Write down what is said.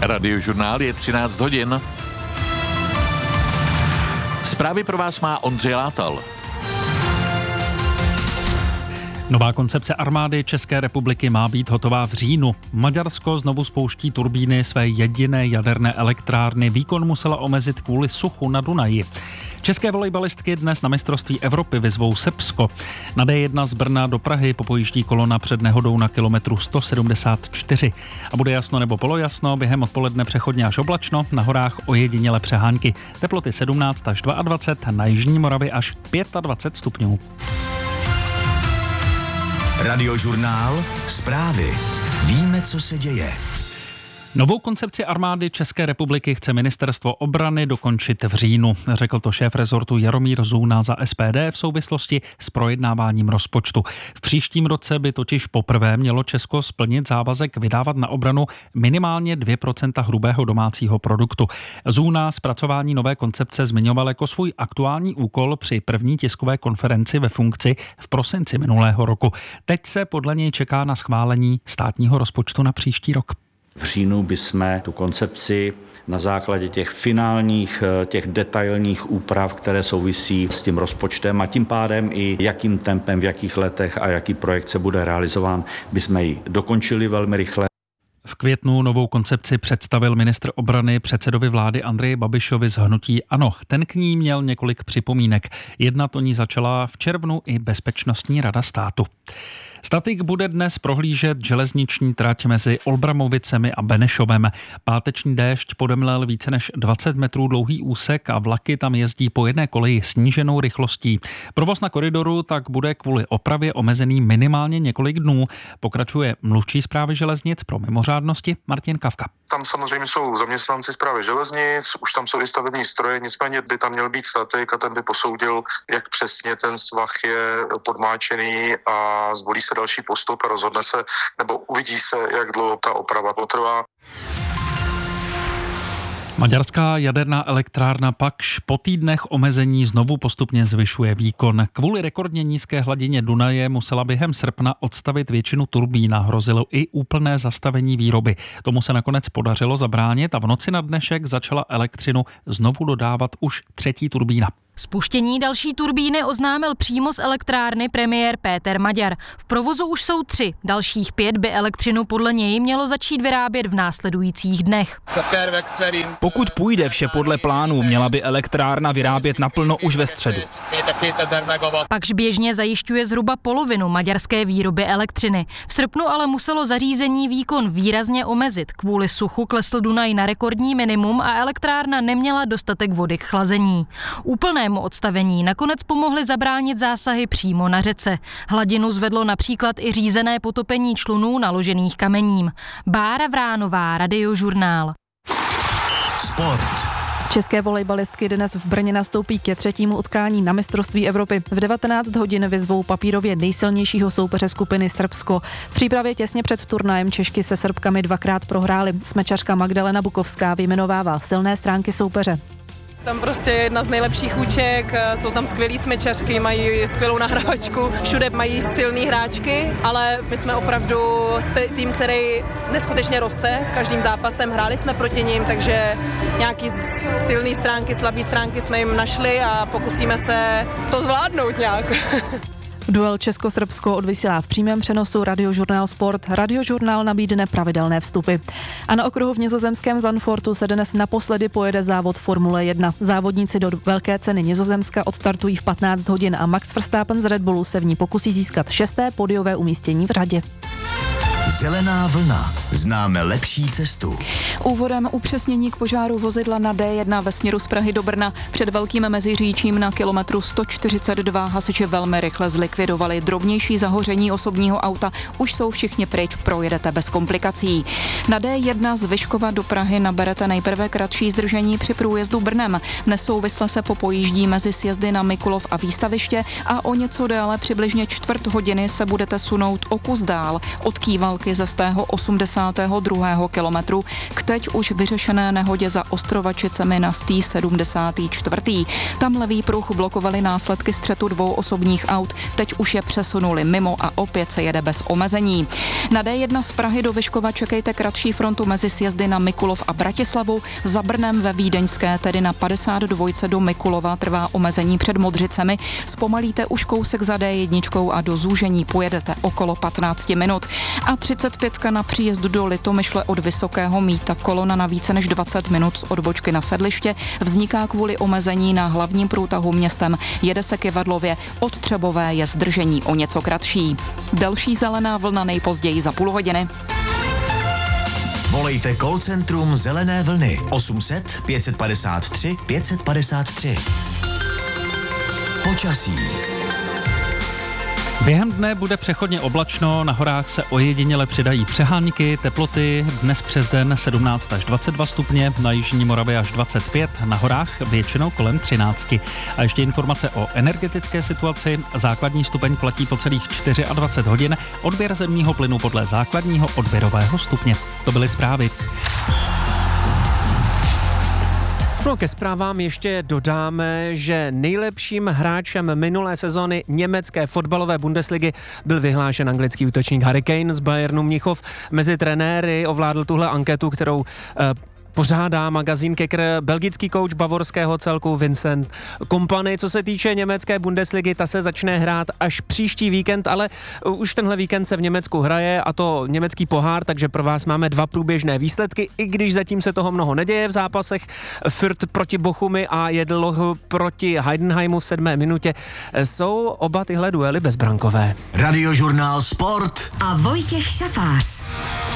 Radiožurnál je 13 hodin. Zprávy pro vás má Ondřej Látal. Nová koncepce armády České republiky má být hotová v říjnu. Maďarsko znovu spouští turbíny své jediné jaderné elektrárny. Výkon musela omezit kvůli suchu na Dunaji. České volejbalistky dnes na mistrovství Evropy vyzvou Srbsko. Na D1 z Brna do Prahy popojíždí kolona před nehodou na kilometru 174. A bude jasno nebo polojasno, během odpoledne přechodně až oblačno, na horách ojediněle přehánky. Teploty 17 až 22, na jižní Moravě až 25 stupňů. Radiožurnál, zprávy. Víme, co se děje. Novou koncepci armády České republiky chce ministerstvo obrany dokončit v říjnu, řekl to šéf rezortu Jaromír Zůna za SPD v souvislosti s projednáváním rozpočtu. V příštím roce by totiž poprvé mělo Česko splnit závazek vydávat na obranu minimálně 2% hrubého domácího produktu. Zůna zpracování nové koncepce zmiňoval jako svůj aktuální úkol při první tiskové konferenci ve funkci v prosinci minulého roku. Teď se podle něj čeká na schválení státního rozpočtu na příští rok. V říjnu bychom tu koncepci na základě těch finálních, těch detailních úprav, které souvisí s tím rozpočtem a tím pádem i jakým tempem, v jakých letech a jaký projekt se bude realizován, bychom ji dokončili velmi rychle. V květnu novou koncepci představil ministr obrany předsedovi vlády Andreji Babišovi z hnutí ANO. Ten k ní měl několik připomínek. Jednat o ní začala v červnu i Bezpečnostní rada státu. Statik bude dnes prohlížet železniční trať mezi Olbramovicemi a Benešovem. Páteční déšť podemlel více než 20 metrů dlouhý úsek a vlaky tam jezdí po jedné koleji sníženou rychlostí. Provoz na koridoru tak bude kvůli opravě omezený minimálně několik dnů. Pokračuje mluvčí správy železnic pro mimořádnosti Martin Kavka. Tam samozřejmě jsou zaměstnanci správy železnic, už tam jsou i stavební stroje, nicméně by tam měl být statik a ten by posoudil, jak přesně ten svah je podmáčený a zvolí se další postup a rozhodne se, nebo uvidí se, jak dlouho ta oprava potrvá. Maďarská jaderná elektrárna Pakš po týdnech omezení znovu postupně zvyšuje výkon. Kvůli rekordně nízké hladině Dunaje musela během srpna odstavit většinu turbín a hrozilo i úplné zastavení výroby. Tomu se nakonec podařilo zabránit a v noci na dnešek začala elektřinu znovu dodávat už třetí turbína. Spuštění další turbíny oznámil přímo z elektrárny premiér Péter Maďar. V provozu už jsou 3, dalších 5 by elektřinu podle něj mělo začít vyrábět v následujících dnech. Pokud půjde vše podle plánu, měla by elektrárna vyrábět naplno už ve středu. Pakš běžně zajišťuje zhruba polovinu maďarské výroby elektřiny. V srpnu ale muselo zařízení výkon výrazně omezit. Kvůli suchu klesl Dunaj na rekordní minimum a elektrárna neměla dostatek vody k chlazení. Úplnému odstavení nakonec pomohly zabránit zásahy přímo na řece. Hladinu zvedlo například i řízené potopení člunů naložených kamením. Bára Vránová, Radiožurnál. Sport. České volejbalistky dnes v Brně nastoupí ke třetímu utkání na mistrovství Evropy. V 19 hodin vyzvou papírově nejsilnějšího soupeře skupiny Srbsko. V přípravě těsně před turnajem Češky se Srbkami 2krát prohrály. Smečařka Magdalena Bukovská vyjmenovává silné stránky soupeře. Tam prostě jedna z nejlepších úček, jsou tam skvělý smečařky, mají skvělou nahrávačku, všude mají silný hráčky, ale my jsme opravdu tým, který neskutečně roste s každým zápasem, hráli jsme proti nim, takže nějaký silný stránky, slabý stránky jsme jim našli a pokusíme se to zvládnout nějak. Duel Česko-Srbsko odvysílá v přímém přenosu Radiožurnál Sport. Radiožurnál nabídne pravidelné vstupy. A na okruhu v nizozemském Zandvoortu se dnes naposledy pojede závod Formule 1. Závodníci do velké ceny Nizozemska odstartují v 15 hodin a Max Verstappen z Red Bullu se v ní pokusí získat 6. podiové umístění v řadě. Zelená vlna. Známe lepší cestu. Úvodem upřesnění k požáru vozidla na D1 ve směru z Prahy do Brna. Před Velkým Meziříčím na kilometru 142 hasiči velmi rychle zlikvidovali drobnější zahoření osobního auta. Už jsou všichni pryč, projedete bez komplikací. Na D1 z Vyškova do Prahy naberete nejprve kratší zdržení při průjezdu Brnem. Nesouvisle se popojíždí mezi sjezdy na Mikulov a Výstaviště a o něco déle přibližně čtvrt hodiny se budete sunout o kus dál od Kývalky vlaky ze 82. kilometru k teď už vyřešené nehodě za Ostrovačicemi na 74. Tam levý pruh blokovaly následky střetu dvou osobních aut, teď už je přesunuli mimo a opět se jede bez omezení. Na D1 z Prahy do Vyškova čekejte kratší frontu mezi sjezdy na Mikulov a Bratislavu, za Brnem ve Vídeňské, tedy na 52 do Mikulova trvá omezení před Modřicemi, zpomalíte už kousek za D1 a do zúžení pojedete okolo 15 minut. A 35 na příjezdu do Litomyšle od Vysokého Mýta, kolona na více než 20 minut z odbočky na Sedliště, vzniká kvůli omezení na hlavním průtahu městem, jede se Kyvadlově, od Třebové je zdržení o něco kratší. Další zelená vlna nejpozději za půl hodiny. Volejte call centrum Zelené vlny 800 553 553. Počasí. Během dne bude přechodně oblačno, na horách se ojediněle přidají přehánky, teploty dnes přes den 17 až 22 stupně, na jižní Moravě až 25, na horách většinou kolem 13. A ještě informace o energetické situaci. Základní stupeň platí po celých 24 hodin, odběr zemního plynu podle základního odběrového stupně. To byly zprávy. No, ke zprávám ještě dodáme, že nejlepším hráčem minulé sezony německé fotbalové Bundesligy byl vyhlášen anglický útočník Harry Kane z Bayernu Mnichov. Mezi trenéry ovládl tuhle anketu, kterou pořádá magazín Kicker belgický kouč bavorského celku Vincent Kompany. Co se týče německé Bundesligy, ta se začne hrát až příští víkend, ale už tenhle víkend se v Německu hraje, a to německý pohár, takže pro vás máme 2 průběžné výsledky, i když zatím se toho mnoho neděje v zápasech. Fürth proti Bochumi a Jedl proti Heidenheimu v 7. minutě. Jsou oba tyhle duely bezbrankové. Radiožurnál Sport a Vojtěch Šafář.